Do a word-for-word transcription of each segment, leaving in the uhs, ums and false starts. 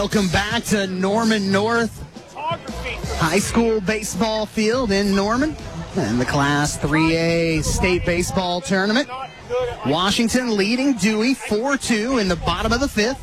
Welcome back to Norman North High School baseball field in Norman and the Class three A state baseball tournament. Washington leading Dewey four two in the bottom of the fifth.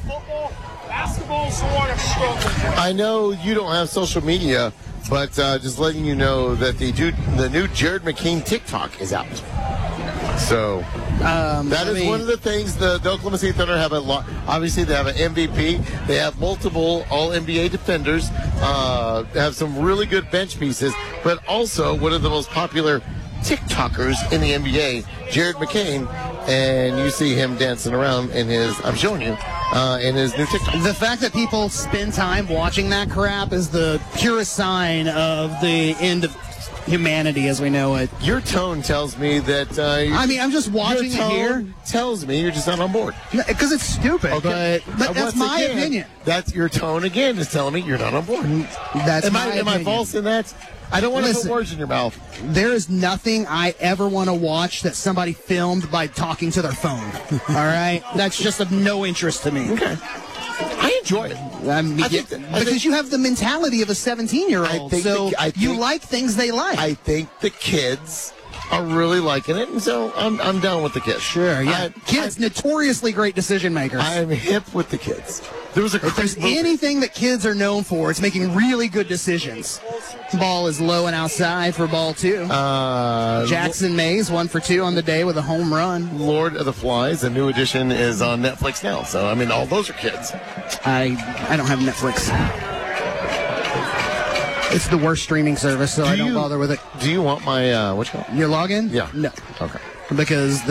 I know you don't have social media, but uh, just letting you know that the, the new Jared McCain TikTok is out. So um, that is mean, one of the things the, the Oklahoma State Thunder have a lot. Obviously, they have an M V P. They have multiple All N B A defenders. Uh, they have some really good bench pieces, but also one of the most popular TikTokers in the N B A, Jared McCain. And you see him dancing around in his, I'm showing you, uh, in his new TikTok. The fact that people spend time watching that crap is the purest sign of the end of humanity as we know it. Your tone tells me that. Uh, I mean, I'm just watching your tone it here. Tells me you're just not on board. Because it's stupid. Okay. But, but that's Once my again, opinion. That's your tone again is telling me you're not on board. That's am my I, am opinion. I false in that? I don't want to Listen, put words in your mouth. There is nothing I ever want to watch that somebody filmed by talking to their phone. All right? That's just of no interest to me. Okay. I enjoy it. I mean, I think that, I because think, you have the mentality of a seventeen-year-old, so the, think, you like things they like. I think the kids are really liking it, and so I'm I'm down with the kids. Sure, yeah. I, kids, I, notoriously great decision makers. I'm hip with the kids. There was a if there's movie. anything that kids are known for, it's making really good decisions. Ball is low and outside for ball two. Uh, Jackson Mays, one for two on the day with a home run. Lord of the Flies, a new edition, is on Netflix now. So, I mean, all those are kids. I I don't have Netflix. It's the worst streaming service, so do I don't you, bother with it. Do you want my, uh, what you call it? Your login? Yeah. No. Okay. Because